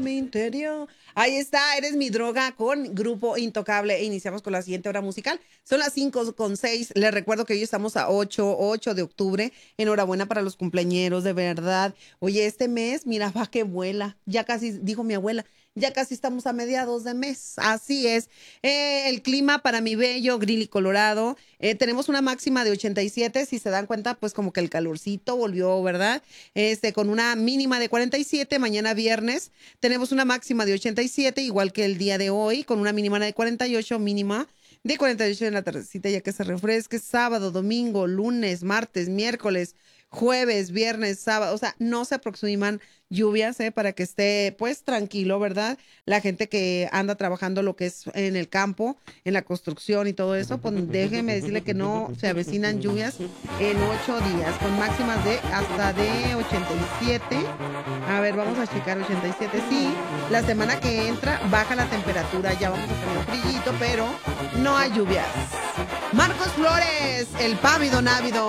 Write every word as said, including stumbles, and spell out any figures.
Mi interior. Ahí está, eres mi droga con Grupo Intocable. E iniciamos con la siguiente hora musical. Son las cinco con seis. Les recuerdo que hoy estamos a ocho, ocho de octubre. Enhorabuena para los cumpleañeros, de verdad. Oye, este mes, mira, va que vuela. Ya casi, dijo mi abuela, ya casi estamos a mediados de mes. Así es. Eh, el clima para mi bello Grilly Colorado. Eh, tenemos una máxima de ochenta y siete. Si se dan cuenta, pues como que el calorcito volvió, ¿verdad? Este, con una mínima de cuarenta y siete. Mañana viernes tenemos una máxima de ochenta y siete, igual que el día de hoy, con una mínima de cuarenta y ocho, mínima de cuarenta y ocho en la tardecita, ya que se refresque sábado, domingo, lunes, martes, miércoles, jueves, viernes, sábado. O sea, no se aproximan lluvias, ¿eh? Para que esté, pues, tranquilo, ¿verdad? La gente que anda trabajando lo que es en el campo, en la construcción y todo eso, pues déjeme decirle que no se avecinan lluvias en ocho días, con máximas de hasta de ochenta y siete. A ver, vamos a checar ochenta y siete. Sí, la semana que entra baja la temperatura, ya vamos a tener frillito, pero no hay lluvias. Marcos Flores, el pávido návido.